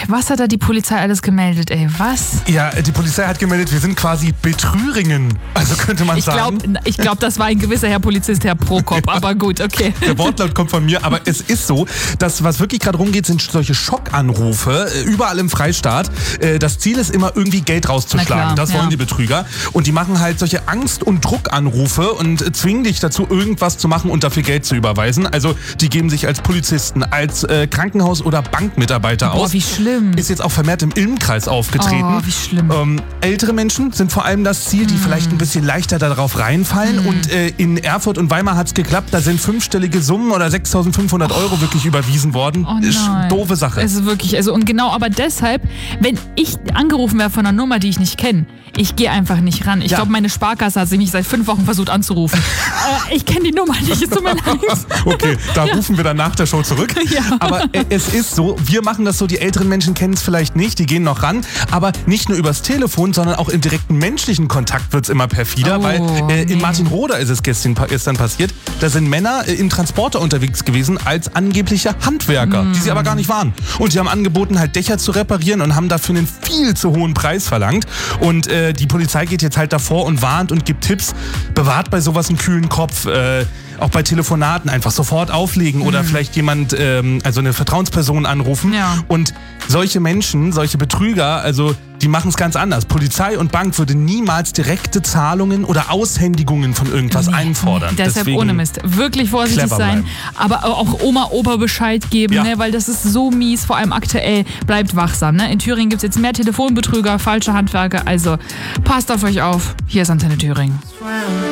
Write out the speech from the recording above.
Was hat da die Polizei alles gemeldet, ey? Was? Ja, die Polizei hat gemeldet, wir sind quasi Betrüringen. Also könnte man sagen. Ich glaube, das war ein gewisser Herr Polizist, Herr Prokop. Aber gut, okay. Der Wortlaut kommt von mir, aber es ist so, dass was wirklich gerade rumgeht, sind solche Schockanrufe, überall im Freistaat. Das Ziel ist immer, irgendwie Geld rauszuschlagen. Das wollen die Betrüger. Und die machen halt solche Angst- und Druckanrufe und zwingen dich dazu, irgendwas zu machen und dafür Geld zu überweisen. Also die geben sich als Polizisten, als Krankenhaus- oder Bankmitarbeiter aus. Boah, wie schlimm. Ist jetzt auch vermehrt im Ilmkreis aufgetreten. Oh, wie schlimm. Ältere Menschen sind vor allem das Ziel, die vielleicht ein bisschen leichter darauf reinfallen. Und in Erfurt und Weimar hat es geklappt. Da sind 5-stellige Summen oder 6.500 Euro wirklich überwiesen worden. Oh nein. Doofe Sache. Also wirklich, und genau, aber deshalb, wenn ich angerufen werde von einer Nummer, die ich nicht kenne, ich gehe einfach nicht ran. Ich glaube, meine Sparkasse hat sich mich seit 5 Wochen versucht anzurufen. Ich kenne die Nummer nicht, es tut mir leid. Okay, da rufen wir dann nach der Show zurück. Ja. Aber es ist so, wir machen das so, die älteren Menschen kennen es vielleicht nicht, die gehen noch ran. Aber nicht nur übers Telefon, sondern auch im direkten menschlichen Kontakt wird es immer perfider, weil in Martinroda ist es gestern passiert. Da sind Männer im Transporter unterwegs gewesen als angebliche Handwerker, die sie aber gar nicht waren. Und die haben angeboten, halt Dächer zu reparieren und haben dafür einen viel zu hohen Preis verlangt. Und die Polizei geht jetzt halt davor und warnt und gibt Tipps. Bewahrt bei sowas einen kühlen Kopf. Auch bei Telefonaten einfach sofort auflegen oder vielleicht jemand, also eine Vertrauensperson anrufen. Ja. Und solche Menschen, solche Betrüger, also die machen es ganz anders. Polizei und Bank würde niemals direkte Zahlungen oder Aushändigungen von irgendwas einfordern. Deshalb ohne Mist. Wirklich vorsichtig sein, aber auch Oma, Opa Bescheid geben, ne? Weil das ist so mies, vor allem aktuell. Bleibt wachsam. Ne? In Thüringen gibt es jetzt mehr Telefonbetrüger, falsche Handwerker, also passt auf euch auf. Hier ist Antenne Thüringen.